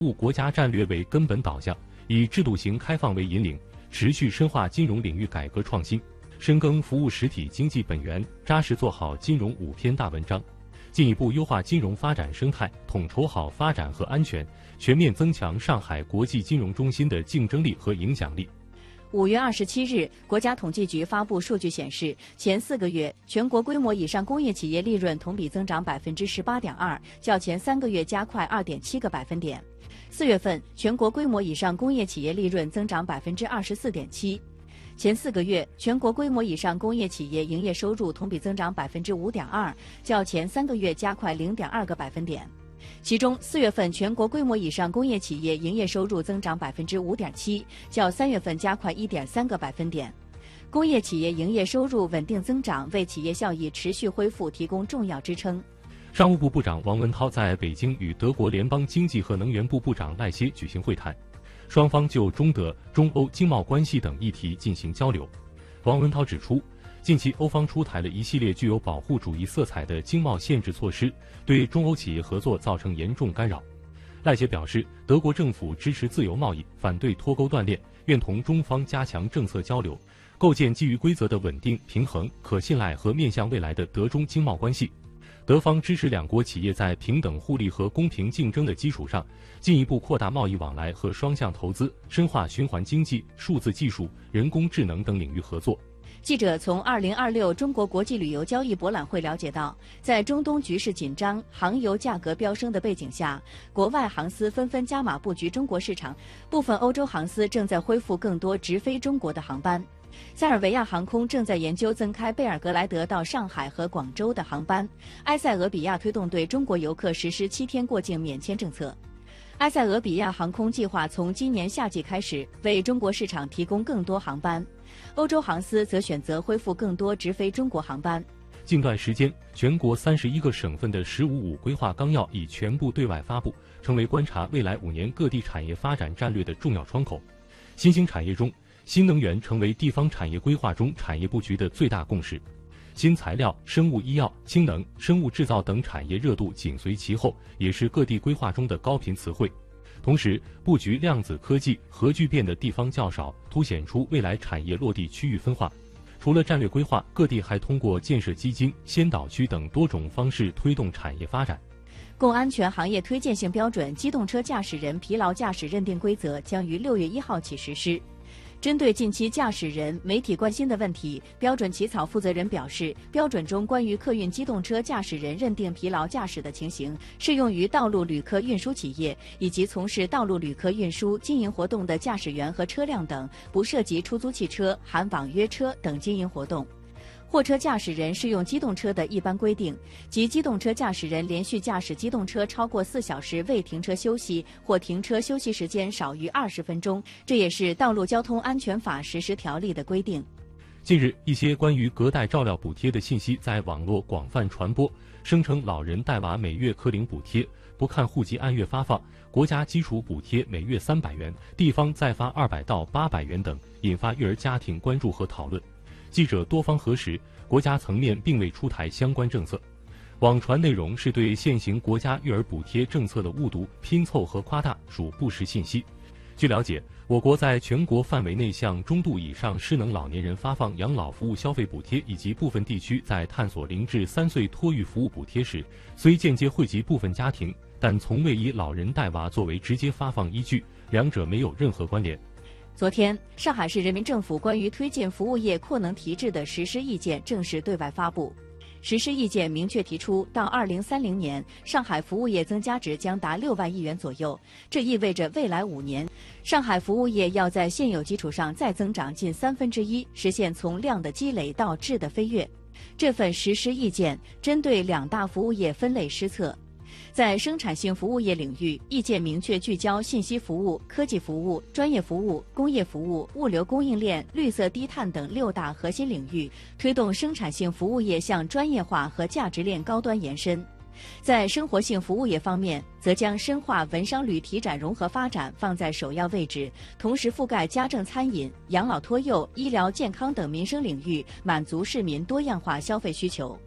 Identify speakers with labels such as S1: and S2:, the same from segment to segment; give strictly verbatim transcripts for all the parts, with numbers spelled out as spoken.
S1: 务国家战略为根本导向，以制度型开放为引领，持续深化金融领域改革创新，深耕服务实体经济本源，扎实做好金融五篇大文章，进一步优化金融发展生态，统筹好发展和安全，全面增强上海国际金融中心的竞争力和影响力。
S2: 五月二十七日，国家统计局发布数据显示，前四个月全国规模以上工业企业利润同比增长百分之十八点二，较前三个月加快二点七个百分点。四月份，全国规模以上工业企业利润增长百分之二十四点七。前四个月，全国规模以上工业企业营业收入同比增长百分之五点二，较前三个月加快零点二个百分点。其中，四月份全国规模以上工业企业营业收入增长百分之五点七，较三月份加快一点三个百分点。工业企业营业收入稳定增长，为企业效益持续恢复提供重要支撑。
S1: 商务部部长王文涛在北京与德国联邦经济和能源部部长赖歇举行会谈，双方就中德、中欧经贸关系等议题进行交流。王文涛指出，近期欧方出台了一系列具有保护主义色彩的经贸限制措施，对中欧企业合作造成严重干扰。赖歇表示，德国政府支持自由贸易，反对脱钩断链，愿同中方加强政策交流，构建基于规则的稳定、平衡、可信赖和面向未来的德中经贸关系。德方支持两国企业在平等互利和公平竞争的基础上，进一步扩大贸易往来和双向投资，深化循环经济、数字技术、人工智能等领域合作。
S2: 记者从二零二六中国国际旅游交易博览会了解到，在中东局势紧张、航油价格飙升的背景下，国外航司纷纷加码布局中国市场，部分欧洲航司正在恢复更多直飞中国的航班。塞尔维亚航空正在研究增开贝尔格莱德到上海和广州的航班。埃塞俄比亚推动对中国游客实施七天过境免签政策。埃塞俄比亚航空计划从今年夏季开始为中国市场提供更多航班，欧洲航司则选择恢复更多直飞中国航班。
S1: 近段时间，全国三十一个省份的“十五五”规划纲要已全部对外发布，成为观察未来五年各地产业发展战略的重要窗口。新兴产业中，新能源成为地方产业规划中产业布局的最大共识。新材料、生物医药、氢能、生物制造等产业热度紧随其后，也是各地规划中的高频词汇。同时，布局量子科技、核聚变的地方较少，凸显出未来产业落地区域分化。除了战略规划，各地还通过建设基金、先导区等多种方式推动产业发展。
S2: 供安全行业推荐性标准机动车驾驶人疲劳驾驶认定规则将于六月一号起实施。针对近期驾驶人媒体关心的问题，标准起草负责人表示，标准中关于客运机动车驾驶人认定疲劳驾驶的情形，适用于道路旅客运输企业以及从事道路旅客运输经营活动的驾驶员和车辆等，不涉及出租汽车、含网约车等经营活动。货车驾驶人适用机动车的一般规定，即机动车驾驶人连续驾驶机动车超过四小时未停车休息，或停车休息时间少于二十分钟，这也是《道路交通安全法实施条例》的规定。
S1: 近日，一些关于隔代照料补贴的信息在网络广泛传播，声称老人带娃每月科领补贴，不看户籍按月发放，国家基础补贴每月三百元，地方再发二百到八百元等，引发育儿家庭关注和讨论。记者多方核实，国家层面并未出台相关政策。网传内容是对现行国家育儿补贴政策的误读、拼凑和夸大，属不实信息。据了解，我国在全国范围内向中度以上失能老年人发放养老服务消费补贴，以及部分地区在探索零至三岁托育服务补贴时，虽间接惠及部分家庭，但从未以老人带娃作为直接发放依据，两者没有任何关联。
S2: 昨天，上海市人民政府关于推进服务业扩能提质的实施意见正式对外发布。实施意见明确提出，到二零三零年，上海服务业增加值将达六万亿元左右。这意味着未来五年，上海服务业要在现有基础上再增长近三分之一，实现从量的积累到质的飞跃。这份实施意见针对两大服务业分类施策。在生产性服务业领域，意见明确聚焦信息服务、科技服务、专业服务、工业服务、物流供应链、绿色低碳等六大核心领域，推动生产性服务业向专业化和价值链高端延伸。在生活性服务业方面，则将深化文商旅体展融合发展放在首要位置，同时覆盖家政餐饮、养老托幼、医疗健康等民生领域，满足市民多样化消费需求。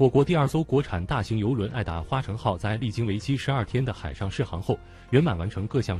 S1: 我国第二艘国产大型邮轮爱达花城号在历经为期十二天的海上试航后，圆满完成各项